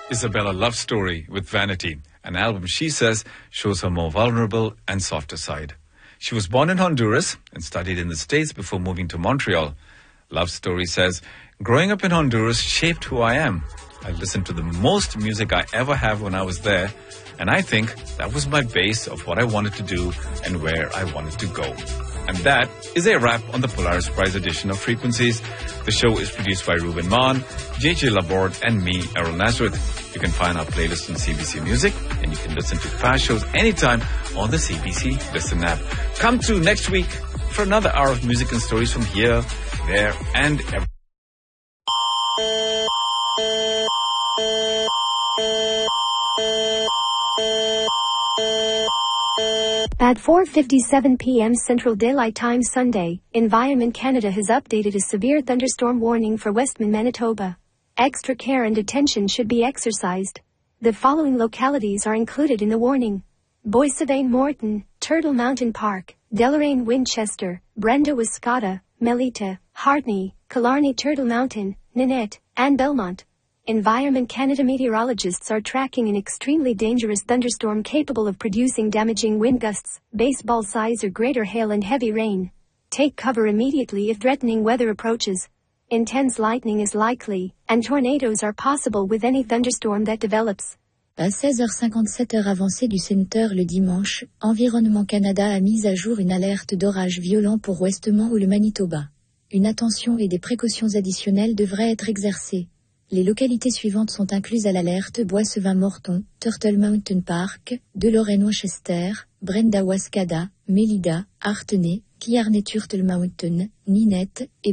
Isabella love story with Vanity, an album she says shows her more vulnerable and softer side. She was born in Honduras and studied in the States before moving to Montreal. Love Story says, growing up in Honduras shaped who I am. I listened to the most music I ever have when I was there, and I think that was my base of what I wanted to do and where I wanted to go. And that is a wrap on the Polaris Prize edition of Frequencies. The show is produced by Ruben Maan, JJ Laborde, and me, Errol Nazareth. You can find our playlist on CBC Music, and you can listen to past shows anytime on the CBC Listen app. Come to next week for another hour of music and stories from here, there, and everywhere. At 4:57 p.m. Central Daylight Time Sunday, Environment Canada has updated a severe thunderstorm warning for Westman, Manitoba. Extra care and attention should be exercised. The following localities are included in the warning: Boissevain Morton, Turtle Mountain Park, Deloraine Winchester, Brenda Wiscata, Melita, Hartney, Killarney Turtle Mountain, Nanette, and Belmont. Environment Canada meteorologists are tracking an extremely dangerous thunderstorm capable of producing damaging wind gusts, baseball size or greater hail and heavy rain. Take cover immediately if threatening weather approaches. Intense lightning is likely, and tornadoes are possible with any thunderstorm that develops. À 16h57 heure avancée du Centre le dimanche, Environnement Canada a mis à jour une alerte d'orage violent pour Westman ou le Manitoba. Une attention et des précautions additionnelles devraient être exercées. Les localités suivantes sont incluses à l'alerte: Boissevain-Morton, Turtle Mountain Park, Deloraine Winchester, Brenda Wascada, Melida, Hartney, Killarney Turtle Mountain, Ninette et